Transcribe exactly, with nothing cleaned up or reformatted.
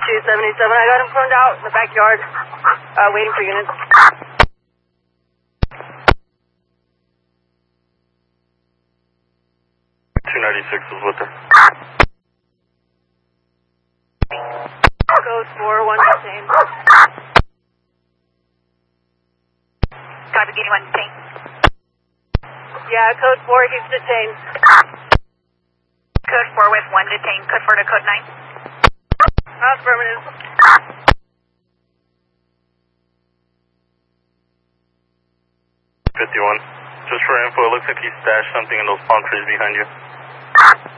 two seventy-seven. I got him phoned out in the backyard, uh, waiting for units. two ninety-six is with her. Code four, one detained. Copy, getting one detained. Yeah, code four, he's detained. Code four with one detained. Code four to code nine. Affirmative. fifty-one. Just for info, it looks like he stashed something in those palm trees behind you.